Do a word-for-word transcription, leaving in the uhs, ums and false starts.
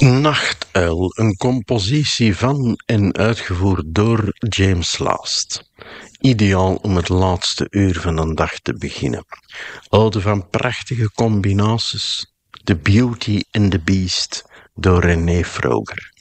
Nachtuil, een compositie van en uitgevoerd door James Last. Ideaal om het laatste uur van een dag te beginnen. Ode van prachtige combinaties. The Beauty and the Beast door René Froger.